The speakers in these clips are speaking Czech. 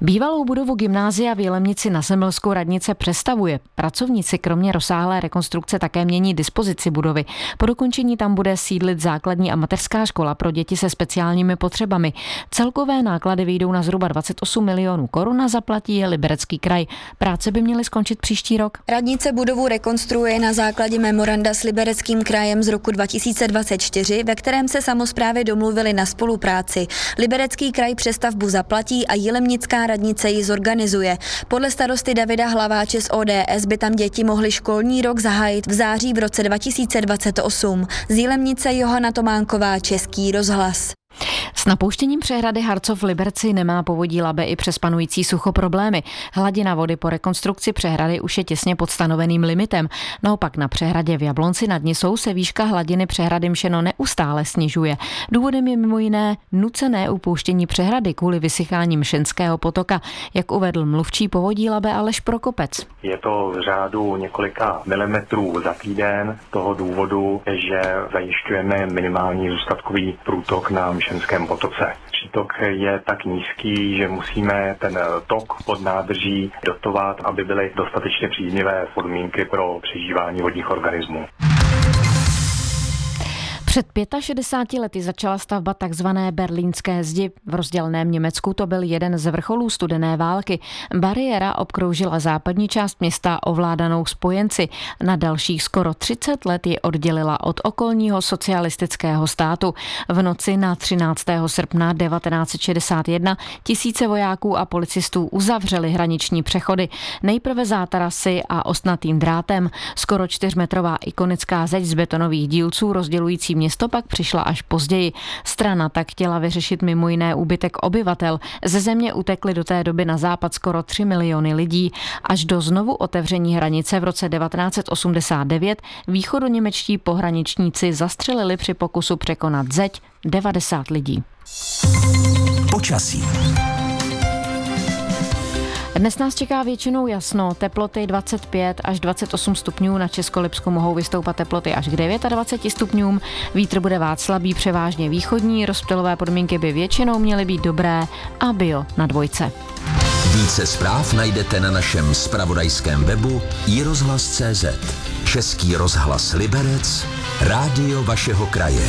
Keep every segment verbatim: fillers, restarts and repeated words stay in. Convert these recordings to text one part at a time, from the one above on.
Bývalou budovu gymnázia v Jilemnici na Semilsku radnice přestavuje. Pracovníci kromě rozsáhlé rekonstrukce také mění dispozici budovy. Po dokončení tam bude sídlit základní a mateřská škola pro děti se speciálními potřebami. Celkové náklady vyjdou na zhruba dvacet osm milionů korun a zaplatí je Liberecký kraj. Práce by měly skončit příští rok. Radnice budovu rekonstruuje na základě memoranda s Libereckým krajem z roku dva tisíce dvacet čtyři, ve kterém se samosprávy domluvily na spolupráci. Liberecký kraj přestavbu zaplatí a Jilemnická radnice ji zorganizuje. Podle starosty Davida Hlaváče z O D S by tam děti mohly školní rok zahájit v září v roce dva tisíce dvacet osm. Z Jilemnice Johana Tománková, Český rozhlas. S napouštěním přehrady Harcov v Liberci nemá povodí Labe i přes panující sucho problémy. Hladina vody po rekonstrukci přehrady už je těsně pod stanoveným limitem. Naopak na přehradě v Jablonci nad Nisou se výška hladiny přehrady Mšeno neustále snižuje. Důvodem je mimo jiné nucené upouštění přehrady kvůli vysychání Mšenského potoka, jak uvedl mluvčí povodí Labe Aleš Prokopec. Je to v řádu několika milimetrů za týden z toho důvodu, že zajišťujeme minimální zůstatkový průtok na Mšenském potoce. Přítok je tak nízký, že musíme ten tok pod nádrží dotovat, aby byly dostatečně příznivé podmínky pro přežívání vodních organismů. Před šedesáti pěti lety začala stavba takzvané Berlínské zdi. V rozděleném Německu to byl jeden z vrcholů studené války. Bariéra obkroužila západní část města ovládanou spojenci. Na dalších skoro třicet let ji oddělila od okolního socialistického státu. V noci na třináctého srpna devatenáct set šedesát jedna tisíce vojáků a policistů uzavřeli hraniční přechody. Nejprve zátarasy a ostnatým drátem. Skoro čtyřmetrová ikonická zeď z betonových dílců rozdělující město pak přišla až později. Strana tak chtěla vyřešit mimo jiné úbytek obyvatel. Ze země utekly do té doby na západ skoro tři miliony lidí. Až do znovu otevření hranice v roce devatenáct set osmdesát devět východoněmečtí pohraničníci zastřelili při pokusu překonat zeď devadesát lidí. Počasí. Dnes nás čeká většinou jasno, teploty dvacet pět až dvacet osm stupňů, na Českolipsku mohou vystoupat teploty až k dvaceti devíti stupňům, vítr bude vát slabý, převážně východní, rozptylové podmínky by většinou měly být dobré a bio na dvojce. Více zpráv najdete na našem zpravodajském webu i rozhlas tečka cé zet. Český rozhlas Liberec, rádio vašeho kraje.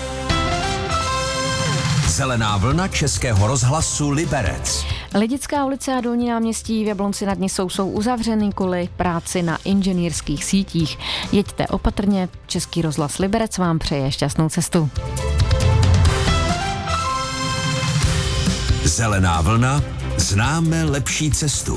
Zelená vlna Českého rozhlasu Liberec. Lidická ulice a Dolní náměstí v Jablonci nad Nisou jsou uzavřeny kvůli práci na inženýrských sítích. Jeďte opatrně, Český rozhlas Liberec vám přeje šťastnou cestu. Zelená vlna, známe lepší cestu.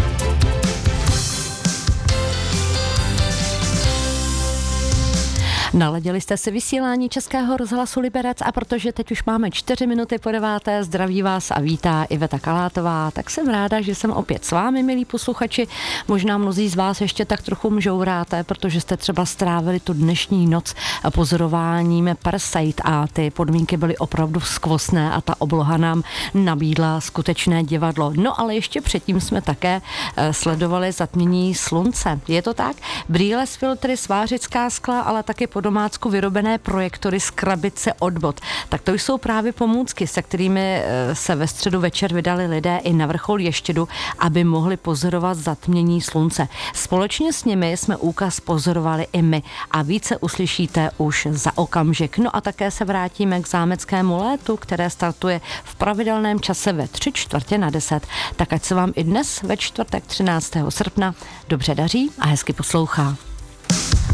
Naladili jste si vysílání Českého rozhlasu Liberec a protože teď už máme čtyři minuty po deváté, zdraví vás a vítá Iveta Kalátová, tak jsem ráda, že jsem opět s vámi, milí posluchači. Možná mnozí z vás ještě tak trochu mžouráte, protože jste třeba strávili tu dnešní noc pozorováním Perseit a ty podmínky byly opravdu skvostné a ta obloha nám nabídla skutečné divadlo. No ale ještě předtím jsme také sledovali zatmění slunce. Je to tak? Brýle s filtry, svářická skla, ale taky po domácku vyrobené projektory z krabice od bot. Tak to jsou právě pomůcky, se kterými se ve středu večer vydali lidé i na vrchol Ještědu, aby mohli pozorovat zatmění slunce. Společně s nimi jsme úkaz pozorovali i my a více uslyšíte už za okamžik. No a také se vrátíme k zámeckému létu, které startuje v pravidelném čase ve tři čtvrtě na deset. Tak ať se vám i dnes ve čtvrtek třináctého srpna dobře daří a hezky poslouchá.